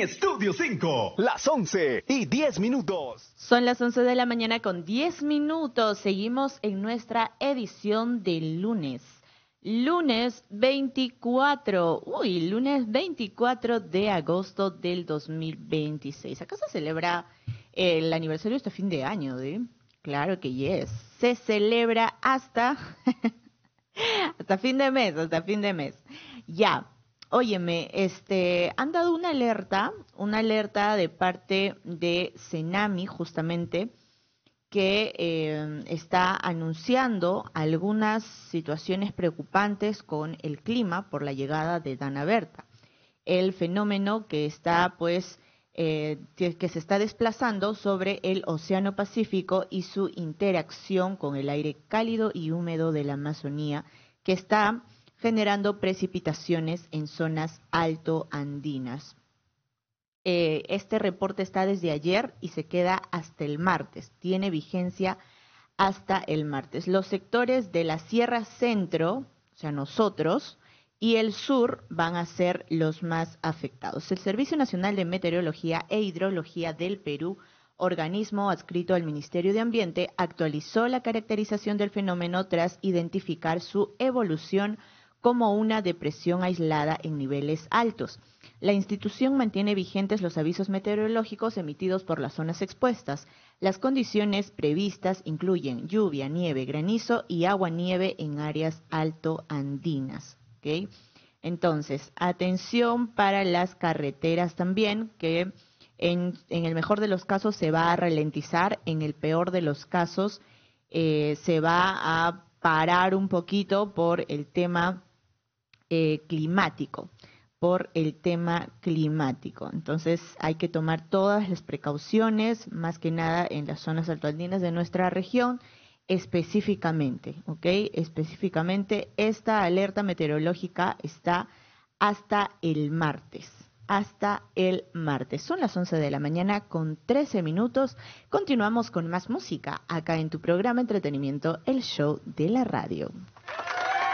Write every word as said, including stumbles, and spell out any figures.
Estudio cinco, las once y diez minutos. Son las once de la mañana con diez minutos. Seguimos en nuestra edición del lunes. Lunes veinticuatro. Uy, lunes veinticuatro de agosto del dos mil veintiséis. Acá se celebra el aniversario de este fin de año, ¿eh? Claro que yes. Se celebra hasta... hasta fin de mes, hasta fin de mes. Ya. Óyeme, este, han dado una alerta, una alerta de parte de Cenami, justamente, que eh, está anunciando algunas situaciones preocupantes con el clima por la llegada de Dana Berta. El fenómeno que está, pues, eh, que, que se está desplazando sobre el Océano Pacífico y su interacción con el aire cálido y húmedo de la Amazonía, que está generando precipitaciones en zonas altoandinas. Eh, este reporte está desde ayer y se queda hasta el martes. Tiene vigencia hasta el martes. Los sectores de la Sierra Centro, o sea, nosotros, y el sur van a ser los más afectados. El Servicio Nacional de Meteorología e Hidrología del Perú, organismo adscrito al Ministerio de Ambiente, actualizó la caracterización del fenómeno tras identificar su evolución como una depresión aislada en niveles altos. La institución mantiene vigentes los avisos meteorológicos emitidos por las zonas expuestas. Las condiciones previstas incluyen lluvia, nieve, granizo y agua-nieve en áreas altoandinas. ¿Okay? Entonces, atención para las carreteras también, que en, en el mejor de los casos se va a ralentizar, en el peor de los casos eh, se va a parar un poquito por el tema Eh, climático, por el tema climático. Entonces hay que tomar todas las precauciones, más que nada en las zonas altoandinas de nuestra región, específicamente, ¿ok? Específicamente esta alerta meteorológica está hasta el martes. Hasta el martes. Son las once de la mañana con trece minutos. Continuamos con más música acá en tu programa Entretenimiento, el show de la radio.